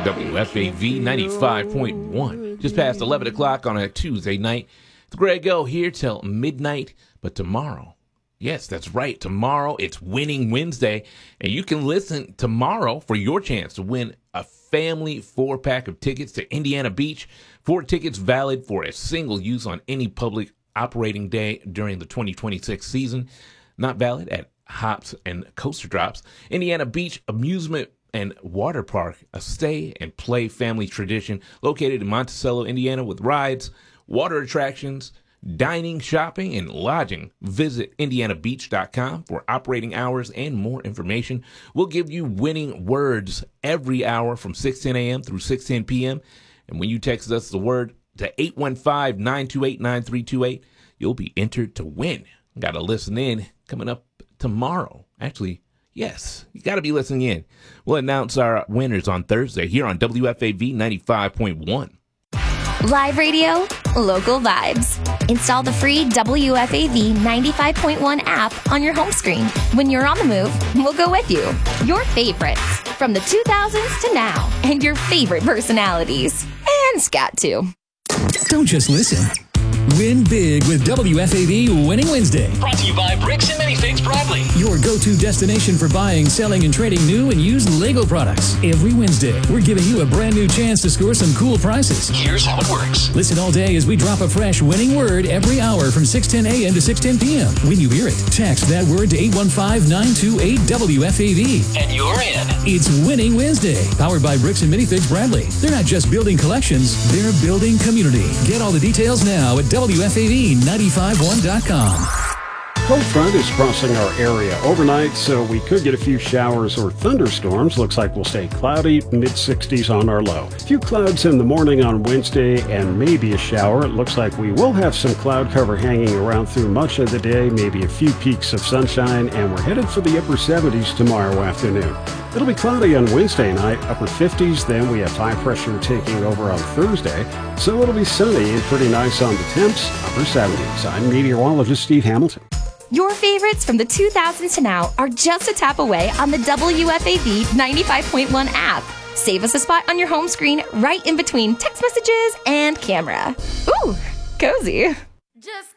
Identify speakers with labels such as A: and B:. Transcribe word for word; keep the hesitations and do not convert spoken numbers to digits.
A: W F A V ninety-five point one. Just past eleven o'clock on a Tuesday night. It's Greg O here till midnight. But tomorrow, yes, that's right. Tomorrow, it's Winning Wednesday. And you can listen tomorrow for your chance to win a family four-pack of tickets to Indiana Beach. Four tickets valid for a single use on any public operating day during the twenty twenty-six season. Not valid at Hops and Coaster Drops. Indiana Beach Amusement and Water Park, a stay and play family tradition located in Monticello, Indiana, with rides, water attractions, dining, shopping, and lodging. Visit indiana beach dot com for operating hours and more information. We'll give you winning words every hour from six ten a.m. through six ten p.m. And when you text us the word to eight one five, nine two eight, nine three two eight, you'll be entered to win. Got to listen in coming up tomorrow. Actually, yes, you got to be listening in. We'll announce our winners on Thursday here on W F A V ninety-five point one.
B: Live radio, local vibes. Install the free W F A V ninety-five point one app on your home screen. When you're on the move, we'll go with you. Your favorites from the two thousands to now, and your favorite personalities. And scat too.
C: Don't just listen. Win big with W F A V Winning Wednesday.
D: Brought to you by Bricks and Minifigs Bradley.
C: Your go-to destination for buying, selling, and trading new and used Lego products. Every Wednesday, we're giving you a brand new chance to score some cool prizes.
D: Here's how it works.
C: Listen all day as we drop a fresh winning word every hour from six ten a.m. to six ten p.m. When you hear it, text that word to eight one five, nine two eight, W F A V.
D: And you're in.
C: It's Winning Wednesday, powered by Bricks and Minifigs Bradley. They're not just building collections, they're building community. Get all the details now at W F A V ninety-five one dot com.
E: Cold front is crossing our area overnight, so we could get a few showers or thunderstorms. Looks like we'll stay cloudy, mid sixties on our low. A few clouds in the morning on Wednesday and maybe a shower. It looks like we will have some cloud cover hanging around through much of the day, maybe a few peaks of sunshine, and we're headed for the upper seventies tomorrow afternoon. It'll be cloudy on Wednesday night, upper fifties. Then we have high pressure taking over on Thursday, so it'll be sunny and pretty nice on the temps, upper seventies. I'm meteorologist Steve Hamilton.
B: Your favorites from the two thousands to now are just a tap away on the W F A V ninety-five point one app. Save us a spot on your home screen right in between text messages and camera. Ooh, cozy. Just